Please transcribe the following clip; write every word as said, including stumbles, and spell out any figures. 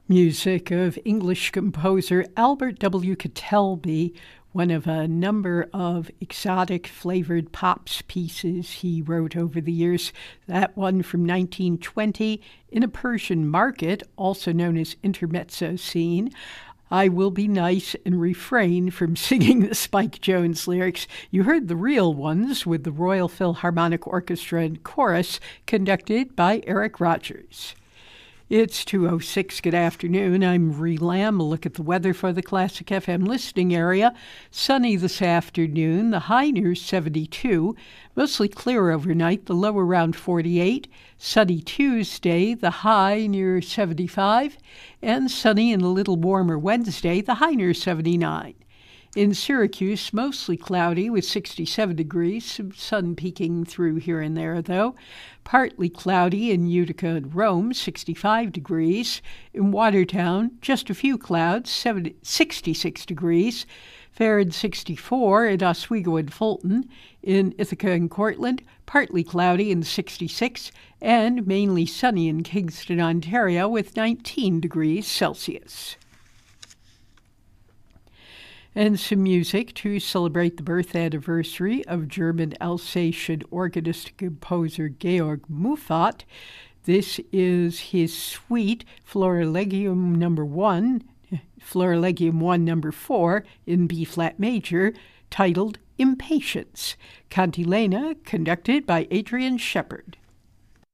Music of English composer Albert W. Ketelby, one of a number of exotic flavored pops pieces he wrote over the years. That one from nineteen twenty, In a Persian Market, also known as Intermezzo Scene. I will be nice and refrain from singing the Spike Jones lyrics. You heard the real ones with the Royal Philharmonic Orchestra and Chorus, conducted by Eric Rogers. It's two oh six. Good afternoon. I'm Ree Lamb. A look at the weather for the Classic F M listening area. Sunny this afternoon. The high near seventy-two. Mostly clear overnight. The low around forty-eight. Sunny Tuesday. The high near seventy-five. And sunny and a little warmer Wednesday. The high near seventy-nine. In Syracuse, mostly cloudy with sixty-seven degrees, some sun peeking through here and there, though. Partly cloudy in Utica and Rome, sixty-five degrees. In Watertown, just a few clouds, sixty-six degrees. Fair and sixty-four in Oswego and Fulton. In Ithaca and Cortland, partly cloudy and sixty-six, and mainly sunny in Kingston, Ontario, with nineteen degrees Celsius. And some music to celebrate the birth anniversary of German Alsatian organist and composer Georg Muffat. This is his suite, Florilegium number one, Florilegium one number four in B-flat major, titled Impatience. Cantilena, conducted by Adrian Shepard.